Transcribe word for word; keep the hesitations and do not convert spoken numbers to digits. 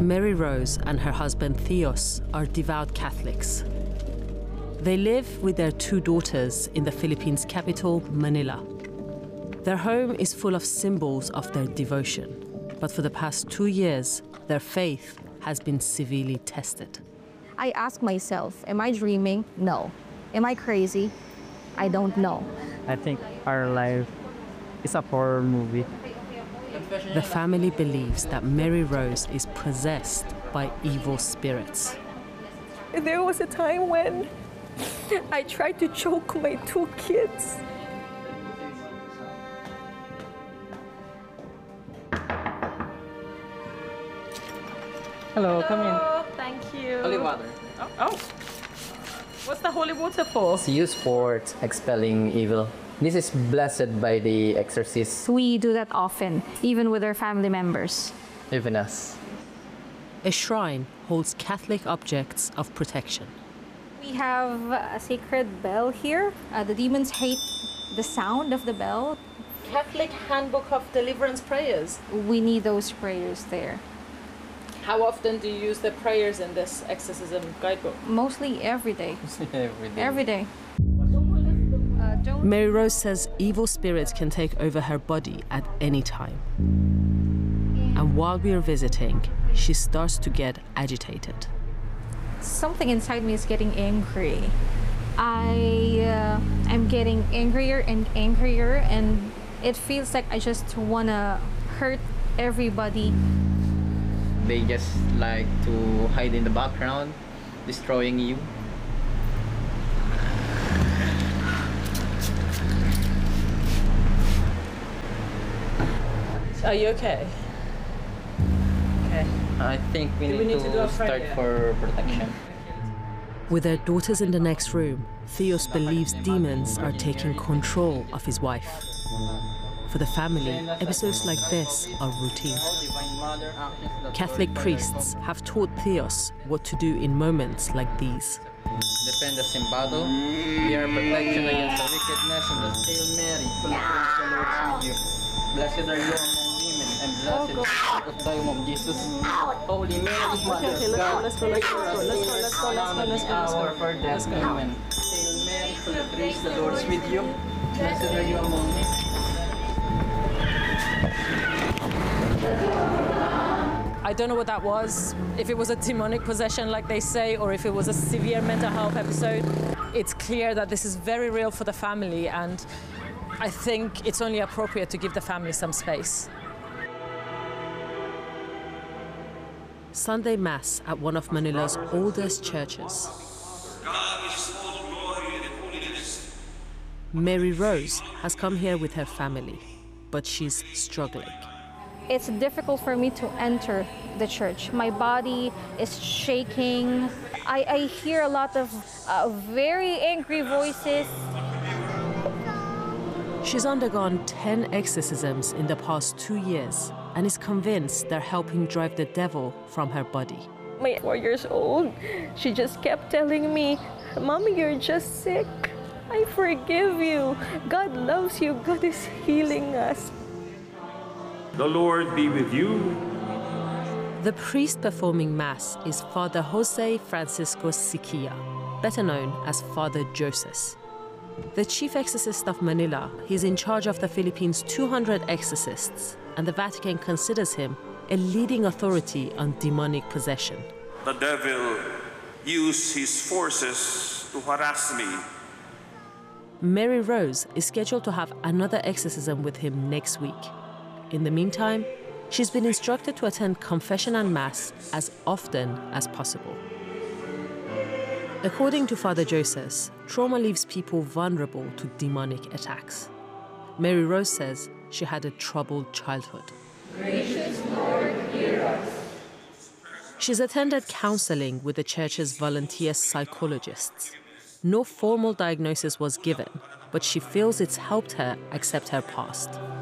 Mary Rose and her husband Theos are devout Catholics. They live with their two daughters in the Philippines capital, Manila. Their home is full of symbols of their devotion, but for the past two years, their faith has been severely tested. I ask myself, am I dreaming? No. Am I crazy? I don't know. I think our life is a horror movie. The family believes that Mary Rose is possessed by evil spirits. There was a time when I tried to choke my two kids. Hello, come in. Oh, thank you. Holy water. Oh, oh. What's the holy water for? It's used for expelling evil. This is blessed by the exorcist, We do that often, even with our family members. even us. A shrine holds Catholic objects of protection. We have a sacred bell here. Uh, the demons hate the sound of the bell. Catholic Handbook of Deliverance Prayers. We need those prayers there. How often do you use the prayers in this exorcism guidebook? Mostly every day. Every day. Every day. Uh, don't Mary Rose says evil spirits can take over her body at any time. And while we are visiting, she starts to get agitated. Something inside me is getting angry. I uh, am getting angrier and angrier, and it feels like I just wanna hurt everybody. They just like to hide in the background, destroying you. Are you okay? Okay. I think we Do need, we need to, to do a prayer? start for protection. With their daughters in the next room, Theos believes demons are taking control of his wife. For the family, episodes like this are routine. Catholic priests have taught Theos what to do in moments like these. Defend us in battle. We are protection against the wickedness and the Hail Mary, full of grace, the Lord is with you. Blessed are you among women, and blessed is the fruit of thy womb, Jesus. Holy Mary, Mother of God, let's go, let's go, let's go, let's go, let's go, let's go, let's go, let's go. Hour for death, amen. Hail Mary, full of grace, the Lord is with you. Blessed are you among women. I don't know what that was, if it was a demonic possession like they say, or if it was a severe mental health episode. It's clear that this is very real for the family, and I think it's only appropriate to give the family some space. Sunday Mass at one of Manila's oldest churches. Mary Rose has come here with her family, but she's struggling. It's difficult for me to enter the church. My body is shaking. I, I hear a lot of uh, very angry voices. She's undergone ten exorcisms in the past two years and is convinced they're helping drive the devil from her body. My four years old, she just kept telling me, "Mommy, you're just sick. I forgive you. God loves you. God is healing us." The Lord be with you. The priest performing Mass is Father Jose Francisco Siquia, better known as Father Joseph. The chief exorcist of Manila, he's in charge of the Philippines' two hundred exorcists, and the Vatican considers him a leading authority on demonic possession. The devil used his forces to harass me. Mary Rose is scheduled to have another exorcism with him next week. In the meantime, she's been instructed to attend confession and Mass as often as possible. According to Father Joseph, trauma leaves people vulnerable to demonic attacks. Mary Rose says she had a troubled childhood. Gracious Lord, hear us. She's attended counseling with the church's volunteer psychologists. No formal diagnosis was given, but she feels it's helped her accept her past.